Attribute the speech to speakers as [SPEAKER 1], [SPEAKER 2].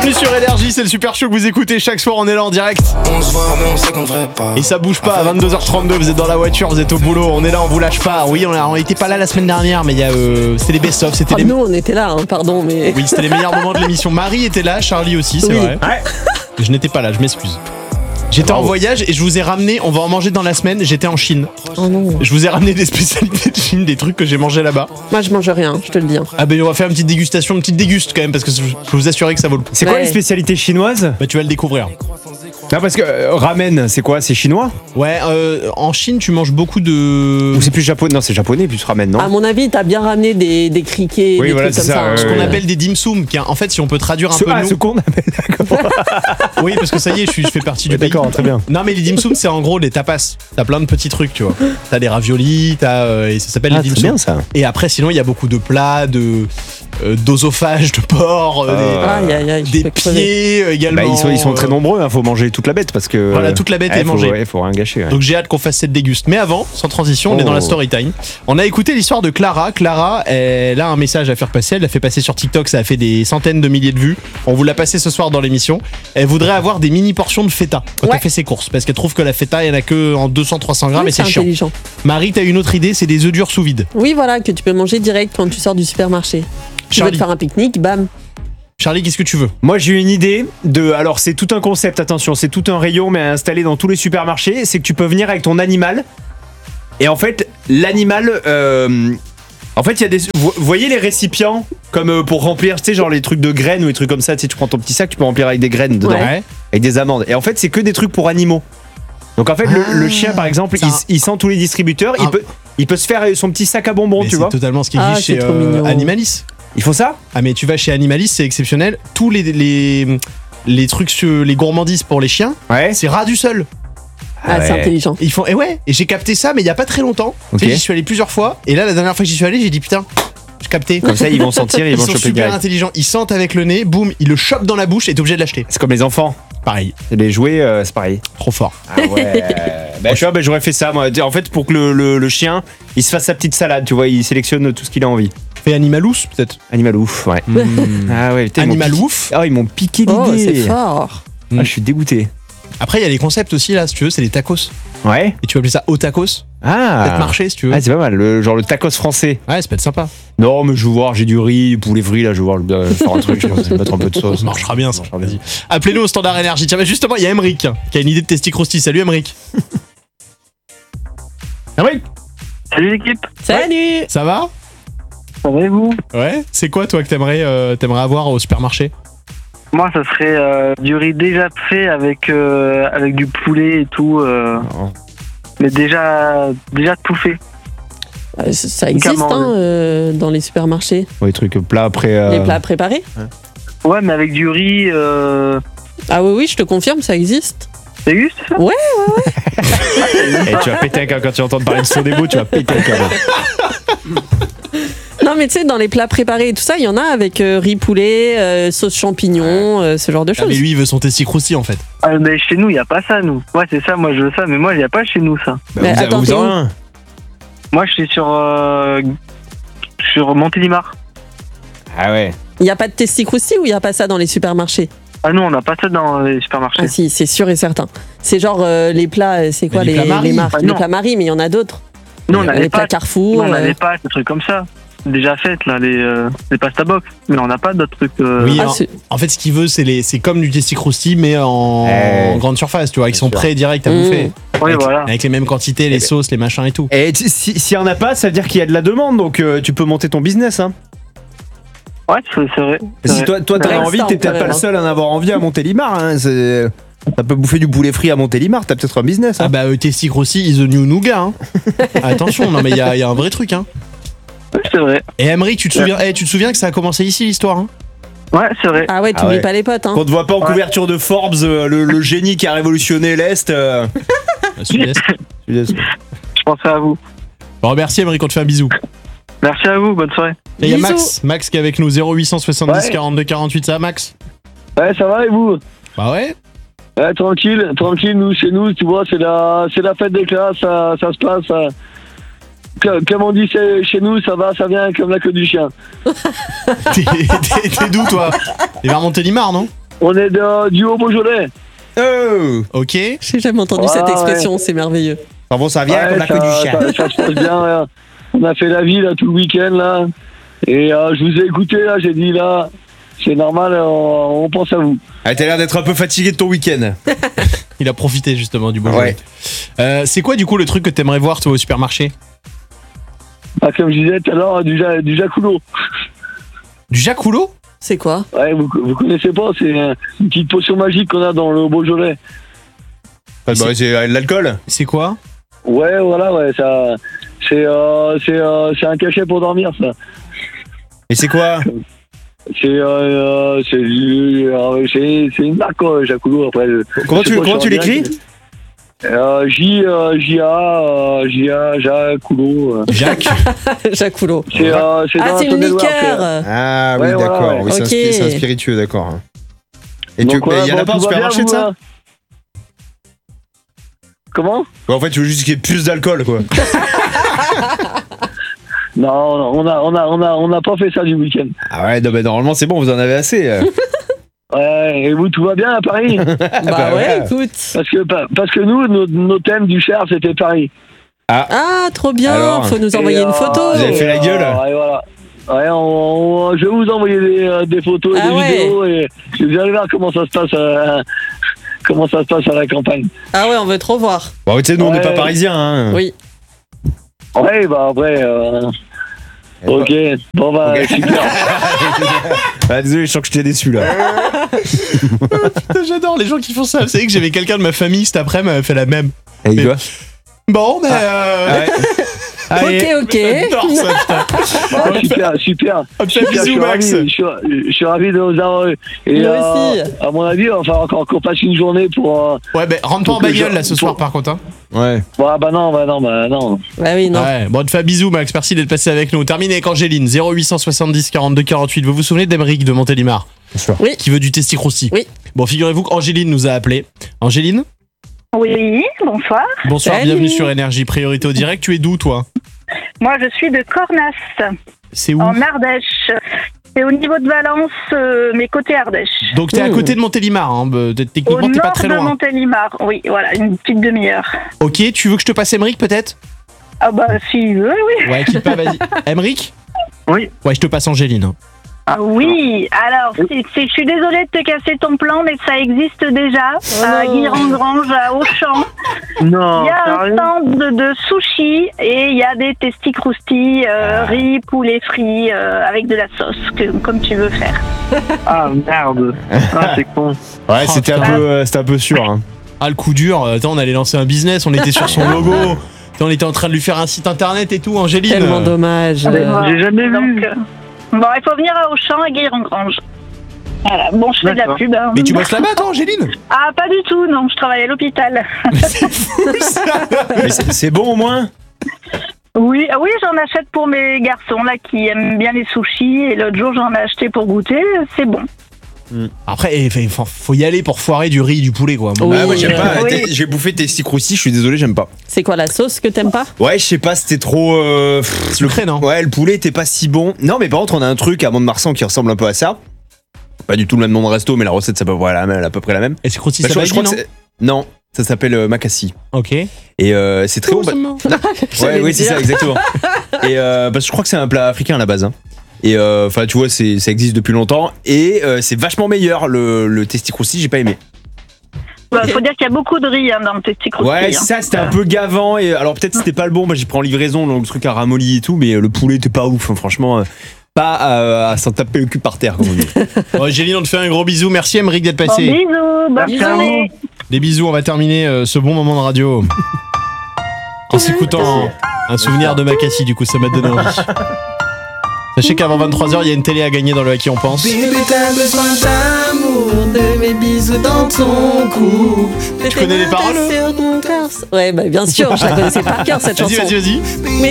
[SPEAKER 1] Bienvenue sur Énergie, c'est le super show que vous écoutez chaque soir, on est là en direct.
[SPEAKER 2] On se voit mais on sait qu'on devrait pas.
[SPEAKER 1] Et ça bouge pas, à 22h32, vous êtes dans la voiture, vous êtes au boulot, on est là, on vous lâche pas. Oui, on était pas là la semaine dernière, mais il y a c'était les best-of, c'était les...
[SPEAKER 3] Nous on était là, pardon, mais...
[SPEAKER 1] Oui, c'était les meilleurs moments de l'émission. Marie était là, Charlie aussi, c'est vrai.
[SPEAKER 4] Ouais.
[SPEAKER 1] Je n'étais pas là, je m'excuse. J'étais en voyage et je vous ai ramené, on va en manger dans la semaine, j'étais en Chine.
[SPEAKER 3] Oh non.
[SPEAKER 1] Je vous ai ramené des spécialités de Chine, des trucs que j'ai mangé là-bas.
[SPEAKER 3] Moi je mange rien, je te le dis.
[SPEAKER 1] Ah ben on va faire une petite dégustation, une petite déguste quand même, parce que je peux vous assurer que ça vaut le coup.
[SPEAKER 4] C'est quoi les spécialités chinoises?
[SPEAKER 1] Bah tu vas le découvrir.
[SPEAKER 4] Non, parce que ramen, c'est quoi? C'est chinois?
[SPEAKER 1] Ouais, en Chine tu manges beaucoup de...
[SPEAKER 4] Ou c'est plus japonais? Non, c'est japonais plus ramen, non?
[SPEAKER 3] À mon avis, t'as bien ramené des criquets,
[SPEAKER 4] Oui,
[SPEAKER 3] des
[SPEAKER 4] voilà,
[SPEAKER 3] trucs
[SPEAKER 4] c'est
[SPEAKER 3] comme ça.
[SPEAKER 4] ça,
[SPEAKER 1] Ce qu'on appelle des dim sum, qui en fait si on peut traduire un peu
[SPEAKER 4] ce qu'on appelle, d'accord.
[SPEAKER 1] Oui, parce que ça y est, je fais partie du pays.
[SPEAKER 4] D'accord, très bien.
[SPEAKER 1] Non mais les dim sum c'est en gros les tapas. T'as plein de petits trucs, tu vois. T'as des raviolis, et ça s'appelle les dim
[SPEAKER 4] c'est
[SPEAKER 1] sum.
[SPEAKER 4] bien ça.
[SPEAKER 1] Et après sinon il y a beaucoup de plats, d'osophage de porc,
[SPEAKER 3] Aïe, aïe, aïe, je
[SPEAKER 1] des
[SPEAKER 3] peux crever.
[SPEAKER 1] pieds également.
[SPEAKER 4] Bah, ils sont très nombreux, faut manger toute la bête parce que.
[SPEAKER 1] Voilà, toute la bête est mangée.
[SPEAKER 4] Faut rien gâcher. Ouais.
[SPEAKER 1] Donc j'ai hâte qu'on fasse cette déguste. Mais avant, sans transition, on est dans la story time. On a écouté l'histoire de Clara. Clara, elle a un message à faire passer. Elle l'a fait passer sur TikTok, ça a fait des centaines de milliers de vues. On vous l'a passé ce soir dans l'émission. Elle voudrait avoir des mini portions de feta quand elle fait ses courses. Parce qu'elle trouve que la feta, il n'y en a que en 200-300 grammes et c'est chiant.
[SPEAKER 3] Intelligent.
[SPEAKER 1] Marie, t'as une autre idée, c'est des œufs durs sous vide.
[SPEAKER 3] Oui, voilà, que tu peux manger direct quand tu sors du supermarché. Tu veux te faire un pique-nique, bam.
[SPEAKER 1] Charlie, qu'est-ce que tu veux?
[SPEAKER 4] Moi, j'ai une idée de. Alors, c'est tout un concept, attention, c'est tout un rayon, mais installé dans tous les supermarchés. C'est que tu peux venir avec ton animal. Et en fait, l'animal. En fait, il y a des. Vous voyez les récipients comme pour remplir, tu sais, genre les trucs de graines ou les trucs comme ça. Tu sais, tu prends ton petit sac, tu peux remplir avec des graines dedans.
[SPEAKER 1] Ouais.
[SPEAKER 4] Avec des amandes. Et en fait, c'est que des trucs pour animaux. Donc en fait, le chien, par exemple, il sent tous les distributeurs. Il peut se faire son petit sac à bonbons,
[SPEAKER 1] Mais
[SPEAKER 4] tu vois.
[SPEAKER 1] C'est totalement ce qui existe chez
[SPEAKER 3] trop mignon.
[SPEAKER 1] Animalis.
[SPEAKER 4] Il faut ça?
[SPEAKER 1] Ah mais tu vas chez Animalis, c'est exceptionnel. Tous les trucs sur les gourmandises pour les chiens,
[SPEAKER 4] Ouais.
[SPEAKER 1] c'est ras du sol.
[SPEAKER 3] Ah, c'est intelligent.
[SPEAKER 1] Ils font, et ouais, et j'ai capté ça, mais il y a pas très longtemps.
[SPEAKER 4] Ok.
[SPEAKER 1] Tu sais, j'y suis allé plusieurs fois, et là, la dernière fois que j'y suis allé, j'ai dit putain, j'ai capté.
[SPEAKER 4] Comme ça, ils vont sentir, ils vont
[SPEAKER 1] sont
[SPEAKER 4] choper
[SPEAKER 1] super
[SPEAKER 4] direct.
[SPEAKER 1] intelligents. Ils sentent avec le nez, boum, ils le chopent dans la bouche, et t'es obligé de l'acheter.
[SPEAKER 4] C'est comme les enfants.
[SPEAKER 1] Pareil,
[SPEAKER 4] Les jouets, c'est pareil.
[SPEAKER 1] trop fort.
[SPEAKER 4] Ah ouais. Tu vois, j'aurais fait ça, moi. En fait, pour que le chien, il se fasse sa petite salade, tu vois, il sélectionne tout ce qu'il a envie.
[SPEAKER 1] Fais Animalous, peut-être.
[SPEAKER 4] Animal ouf, ouais. Ah ouais, putain,
[SPEAKER 1] Animal ouf.
[SPEAKER 4] Ah, ils m'ont piqué
[SPEAKER 3] Oh,
[SPEAKER 4] l'idée.
[SPEAKER 3] c'est fort.
[SPEAKER 4] Ah, je suis dégoûté.
[SPEAKER 1] Après, il y a les concepts aussi, là, si tu veux, c'est les tacos.
[SPEAKER 4] Ouais.
[SPEAKER 1] Et tu peux appeler ça au tacos.
[SPEAKER 4] Ah.
[SPEAKER 1] Peut-être marcher, si tu veux.
[SPEAKER 4] Ah, c'est pas mal, genre le tacos français.
[SPEAKER 1] Ouais, ça peut être sympa.
[SPEAKER 4] Non, mais je veux voir, j'ai du riz, du poulet frit, là, je veux voir faire un truc, je vais mettre un peu de sauce.
[SPEAKER 1] Ça marchera bien, ça.
[SPEAKER 4] marchera bien.
[SPEAKER 1] Vas-y. Appelez-nous au standard énergie. Tiens, bah, justement, il y a Emric qui a une idée de Testi Crousty. Salut, Emric.
[SPEAKER 4] Emric.
[SPEAKER 5] Salut l'équipe,
[SPEAKER 3] Salut.
[SPEAKER 1] Ça va?
[SPEAKER 5] ça va et vous?
[SPEAKER 1] Ouais. C'est quoi, toi, que t'aimerais avoir au supermarché?
[SPEAKER 5] Moi ça serait du riz déjà fait avec du poulet et tout,
[SPEAKER 4] Oh.
[SPEAKER 5] mais déjà tout fait.
[SPEAKER 3] Ça existe dans les supermarchés,
[SPEAKER 4] Ouais, les trucs plats après.
[SPEAKER 3] les plats préparés.
[SPEAKER 5] Ouais, mais avec du riz,
[SPEAKER 3] Ah oui, je te confirme, ça existe.
[SPEAKER 5] c'est juste ça?
[SPEAKER 3] Ouais.
[SPEAKER 4] Et tu vas péter un câble quand tu entends parler de Sodebo, tu vas péter un câble.
[SPEAKER 3] Non, mais tu sais, dans les plats préparés et tout ça, il y en a avec riz poulet, sauce champignon, ce genre de
[SPEAKER 1] Ah, mais
[SPEAKER 3] choses.
[SPEAKER 1] lui, il veut son Testi Crousty, en fait.
[SPEAKER 5] Ah, mais chez nous y a pas ça nous. Ouais c'est ça, moi je veux ça, mais moi y a pas chez nous ça.
[SPEAKER 4] Bah,
[SPEAKER 3] Mais attends,
[SPEAKER 4] vous
[SPEAKER 3] t'es
[SPEAKER 4] en
[SPEAKER 3] où
[SPEAKER 4] un.
[SPEAKER 5] Moi je suis sur Montélimar.
[SPEAKER 4] Ah ouais.
[SPEAKER 3] Il n'y a pas de Testi Crousty ou il n'y a pas ça dans les supermarchés?
[SPEAKER 5] Ah non, on n'a pas ça dans les supermarchés.
[SPEAKER 3] Ah si, c'est sûr et certain. C'est genre les plats, c'est quoi
[SPEAKER 1] Mais les plats Marie.
[SPEAKER 3] marques?
[SPEAKER 5] Ah,
[SPEAKER 3] Les
[SPEAKER 5] non.
[SPEAKER 3] plats Marie, mais il y en a d'autres.
[SPEAKER 5] Nous on
[SPEAKER 3] Les
[SPEAKER 5] n'avait
[SPEAKER 3] plats
[SPEAKER 5] pas,
[SPEAKER 3] Carrefour.
[SPEAKER 5] on n'avait pas des trucs comme ça. Déjà faites là, les pasta box, mais on n'a pas d'autres trucs.
[SPEAKER 1] Oui,
[SPEAKER 3] Ah, c'est-
[SPEAKER 1] en fait, ce qu'il veut, c'est comme du Testi Crousty, mais en grande surface, tu vois, ils sont
[SPEAKER 4] sûr.
[SPEAKER 1] prêts direct à
[SPEAKER 3] Mmh.
[SPEAKER 1] bouffer.
[SPEAKER 5] Oui,
[SPEAKER 1] avec,
[SPEAKER 5] voilà.
[SPEAKER 1] avec les mêmes quantités, les sauces, les machins et tout.
[SPEAKER 4] Et s'il y en a pas, ça veut dire qu'il y a de la demande, donc tu peux monter ton business, hein.
[SPEAKER 5] Ouais, c'est vrai. c'est
[SPEAKER 4] Si
[SPEAKER 5] vrai.
[SPEAKER 4] toi t'en as
[SPEAKER 3] Pour
[SPEAKER 4] envie,
[SPEAKER 3] l'instant,
[SPEAKER 4] t'es peut-être
[SPEAKER 3] quand
[SPEAKER 4] pas le
[SPEAKER 3] même,
[SPEAKER 4] seul à en avoir envie à Montélimar, hein. Ça peut bouffer du poulet frit à Montélimar, t'as peut-être un business, hein.
[SPEAKER 1] Ah bah, Testi Crousty is the new nougat, hein. Attention, non mais il y a un vrai truc, hein.
[SPEAKER 5] Ouais, c'est vrai.
[SPEAKER 1] Et Emery, tu te souviens que ça a commencé ici, l'histoire, hein?
[SPEAKER 5] Ouais, c'est vrai.
[SPEAKER 3] Ah ouais,
[SPEAKER 4] Ah
[SPEAKER 3] t'oublies
[SPEAKER 4] ouais.
[SPEAKER 3] pas les potes, hein.
[SPEAKER 4] Qu'on te voit pas en
[SPEAKER 5] Ouais.
[SPEAKER 4] couverture de Forbes, le génie qui a révolutionné l'Est.
[SPEAKER 1] Sud-Est.
[SPEAKER 5] Je pensais à vous.
[SPEAKER 1] Bon, merci Emery, on te fait un bisou.
[SPEAKER 5] Merci à vous, bonne soirée.
[SPEAKER 1] Et il y a
[SPEAKER 3] Bisous.
[SPEAKER 1] Max qui est avec nous, 0800 70
[SPEAKER 6] Ouais.
[SPEAKER 1] 42 48, ça va Max?
[SPEAKER 6] Ouais, ça va et vous?
[SPEAKER 1] Bah ouais.
[SPEAKER 6] Ouais, tranquille, nous, chez nous, tu vois, c'est la fête des classes, ça se passe. Comme on dit chez nous, ça va, ça vient comme la queue du chien.
[SPEAKER 1] T'es d'où toi? T'es vers Montélimar, non?
[SPEAKER 6] On est du Haut-Beaujolais.
[SPEAKER 4] Oh.
[SPEAKER 1] Ok.
[SPEAKER 3] J'ai jamais entendu cette expression, c'est merveilleux.
[SPEAKER 4] Enfin bon, ça vient qu'on a que du chat.
[SPEAKER 6] Ça se passe bien. On a fait la vie là tout le week-end là. Et je vous ai écouté là, j'ai dit là, c'est normal, on pense à vous.
[SPEAKER 4] Ah, t'as l'air d'être un peu fatigué de ton week-end.
[SPEAKER 1] Il a profité justement du Beaujolais. Ouais. C'est quoi du coup le truc que t'aimerais voir toi au supermarché?
[SPEAKER 6] Ah, comme je disais tout à l'heure, du Jaculo.
[SPEAKER 1] Du Jaculo?
[SPEAKER 3] C'est quoi?
[SPEAKER 6] Ouais, vous connaissez pas, c'est une petite potion magique qu'on a dans le Beaujolais.
[SPEAKER 4] Bah, c'est de l'alcool.
[SPEAKER 1] C'est quoi?
[SPEAKER 6] Ouais, voilà, ouais, ça, c'est un cachet pour dormir, ça.
[SPEAKER 4] Et c'est quoi?
[SPEAKER 6] C'est une marque, quoi, Jaculo. Après,
[SPEAKER 4] Comment tu l'écris?
[SPEAKER 6] Jaculo.
[SPEAKER 1] Jacques.
[SPEAKER 3] Jaculo.
[SPEAKER 6] C'est
[SPEAKER 3] c'est une liqueur.
[SPEAKER 4] Ah oui,
[SPEAKER 6] Ouais,
[SPEAKER 4] d'accord.
[SPEAKER 6] voilà, ouais.
[SPEAKER 4] Oui,
[SPEAKER 3] Ok.
[SPEAKER 4] c'est un spiritueux, d'accord. Et
[SPEAKER 6] Donc,
[SPEAKER 4] il y en a pas au
[SPEAKER 6] tout va bien,
[SPEAKER 4] supermarché de
[SPEAKER 6] vous,
[SPEAKER 4] ça?
[SPEAKER 6] hein Comment?
[SPEAKER 4] Ouais, en fait, tu veux juste qu'il y ait plus d'alcool, quoi.
[SPEAKER 6] Non, on n'a pas fait ça du week-end.
[SPEAKER 4] Ah ouais, non, mais normalement, c'est bon, vous en avez assez.
[SPEAKER 6] Ouais, et vous, tout va bien à Paris?
[SPEAKER 3] Bah ouais, écoute.
[SPEAKER 6] Parce que nous, nos thèmes du Cher, c'était Paris.
[SPEAKER 3] Ah, trop bien.
[SPEAKER 4] Alors,
[SPEAKER 3] faut nous envoyer une photo.
[SPEAKER 4] Vous avez fait la gueule?
[SPEAKER 6] Ouais, voilà. Ouais, je vais vous envoyer des photos et
[SPEAKER 3] Ah
[SPEAKER 6] des
[SPEAKER 3] ouais.
[SPEAKER 6] vidéos et vous allez voir comment ça se passe à la campagne.
[SPEAKER 3] Ah ouais, on veut trop voir.
[SPEAKER 4] Bon, tu sais, nous, on n'est
[SPEAKER 6] Ouais.
[SPEAKER 4] pas parisiens, hein.
[SPEAKER 3] Oui.
[SPEAKER 6] Ouais, bah après. Ok, bon bah
[SPEAKER 4] Ok.
[SPEAKER 6] super.
[SPEAKER 4] Ah, désolé, je sens que je t'ai déçu, là.
[SPEAKER 1] J'adore les gens qui font ça. Vous savez que j'avais quelqu'un de ma famille cet après-midi m'avait fait la même.
[SPEAKER 4] Et
[SPEAKER 1] Mais-
[SPEAKER 4] quoi?
[SPEAKER 1] Bon, mais
[SPEAKER 4] Ouais.
[SPEAKER 3] Ok.
[SPEAKER 1] J'adore ça, putain.
[SPEAKER 6] Ah, super.
[SPEAKER 1] Un petit bisou, Max.
[SPEAKER 6] Je suis ravi de vous avoir eu. Et
[SPEAKER 3] Moi aussi.
[SPEAKER 6] à mon avis, on va encore qu'on passe une journée pour.
[SPEAKER 1] Ouais, ben rentre pas en
[SPEAKER 6] Pour que
[SPEAKER 1] bagnole
[SPEAKER 6] je-
[SPEAKER 1] là ce soir par contre. Hein.
[SPEAKER 4] Ouais.
[SPEAKER 6] Bah non.
[SPEAKER 3] Bah oui, non.
[SPEAKER 1] Ouais, bon, on te fait un bisou, Max. Merci d'être passé avec nous. Terminé avec Angéline, 0870 42 48. Vous vous souvenez d'Emeric de Montélimar?
[SPEAKER 4] Bien sûr.
[SPEAKER 3] Oui.
[SPEAKER 1] Qui veut du testicroussi.
[SPEAKER 3] Oui.
[SPEAKER 1] Bon, figurez-vous qu'Angéline nous a appelé. Angéline,
[SPEAKER 7] Oui, bonsoir.
[SPEAKER 1] bonsoir,
[SPEAKER 3] Salut.
[SPEAKER 1] bienvenue sur Énergie. Priorité au direct. Tu es d'où, toi?
[SPEAKER 7] Moi, je suis de Cornas,
[SPEAKER 1] C'est où?
[SPEAKER 7] en Ardèche. C'est au niveau de Valence, mais côté Ardèche.
[SPEAKER 1] Donc, t'es à côté de Montélimar. Hein.
[SPEAKER 7] Au
[SPEAKER 1] Techniquement, t'es pas
[SPEAKER 7] nord
[SPEAKER 1] très
[SPEAKER 7] de
[SPEAKER 1] loin.
[SPEAKER 7] Montélimar. Oui, voilà, une petite demi-heure.
[SPEAKER 1] Ok, tu veux que je te passe Emeric peut-être?
[SPEAKER 7] Ah bah, si, oui.
[SPEAKER 1] Ouais, quitte pas, vas-y. Emeric?
[SPEAKER 6] Oui.
[SPEAKER 1] Ouais, je te passe Angéline. Hein.
[SPEAKER 7] Ah oui, alors, je suis désolée de te casser ton plan, mais ça existe déjà à
[SPEAKER 3] non.
[SPEAKER 7] Guirangrange, à Auchan.
[SPEAKER 6] Non.
[SPEAKER 7] Il y a un
[SPEAKER 6] sérieux
[SPEAKER 7] stand de sushi et il y a des testicroustis, riz, poulet frit, avec de la sauce, comme tu veux faire.
[SPEAKER 6] Ah merde. Ah c'est con.
[SPEAKER 4] Ouais, c'était un peu sûr, hein.
[SPEAKER 1] Ah, le coup dur. Attends, on allait lancer un business. On était sur son logo. Attends, on était en train de lui faire un site internet et tout, Angéline.
[SPEAKER 3] Tellement dommage.
[SPEAKER 6] J'ai jamais vu.
[SPEAKER 7] Donc, bon, il faut venir à Auchan, à Guirangrange. Voilà, bon, je fais de la
[SPEAKER 6] D'accord.
[SPEAKER 7] pub. Hein.
[SPEAKER 1] Mais tu bosses là-bas, toi, Angéline?
[SPEAKER 7] Ah, pas du tout, non, je travaille à l'hôpital.
[SPEAKER 4] Mais c'est bon au moins?
[SPEAKER 7] Oui, j'en achète pour mes garçons là qui aiment bien les sushis et l'autre jour j'en ai acheté pour goûter, c'est bon.
[SPEAKER 1] Après, faut y aller pour foirer du riz et du poulet, quoi.
[SPEAKER 3] Oui.
[SPEAKER 4] Ah, moi, j'aime pas.
[SPEAKER 7] Oui.
[SPEAKER 4] J'ai bouffé tes sticroussis, je suis désolé, j'aime pas.
[SPEAKER 3] C'est quoi la sauce que t'aimes pas?
[SPEAKER 4] Ouais, je sais pas, c'était trop.
[SPEAKER 1] Sucré, non?
[SPEAKER 4] Ouais, le poulet était pas si bon. Non, mais par contre, on a un truc à Mont-de-Marsan qui ressemble un peu à ça. Pas du tout le même nom de resto, mais la recette, c'est à peu près la même.
[SPEAKER 1] Et c'est croustille
[SPEAKER 4] Bah, je crois
[SPEAKER 1] non?
[SPEAKER 4] que c'est. Non, ça s'appelle Makassi.
[SPEAKER 1] Ok.
[SPEAKER 4] Et c'est très bon.
[SPEAKER 3] J'allais
[SPEAKER 4] Ouais, c'est
[SPEAKER 3] dire.
[SPEAKER 4] ça, exactement. Et parce que je crois que c'est un plat africain à la base. Hein. Et enfin, tu vois, ça existe depuis longtemps. Et c'est vachement meilleur le testicroussi, j'ai pas aimé.
[SPEAKER 7] Bah, faut dire qu'il y a beaucoup de riz hein, dans le testicroussi.
[SPEAKER 4] Ouais,
[SPEAKER 7] hein.
[SPEAKER 4] ça c'était un peu gavant. Et alors peut-être c'était pas le bon. Moi, j'ai pris en livraison donc, le truc à ramolli et tout, mais le poulet était pas ouf. Hein, franchement, pas à s'en taper le cul par terre, comme on dit.
[SPEAKER 1] Bon, Angéline, on te fait un gros bisou. Merci, Emeric, d'être
[SPEAKER 7] Bon,
[SPEAKER 1] passé.
[SPEAKER 7] bisous, bonne
[SPEAKER 3] Bisous.
[SPEAKER 7] journée.
[SPEAKER 1] Des bisous. On va terminer ce bon moment de radio en s'écoutant un souvenir de Makassi. Du coup, ça m'a donné envie. Sachez qu'avant 23h, il y a une télé à gagner dans le À qui on pense.
[SPEAKER 8] Bébé, t'as besoin d'amour, de mes bisous dans ton cou.
[SPEAKER 1] Tu connais les paroles?
[SPEAKER 3] Ouais, bah bien sûr, je la connaissais par cœur cette chanson.
[SPEAKER 1] Vas-y.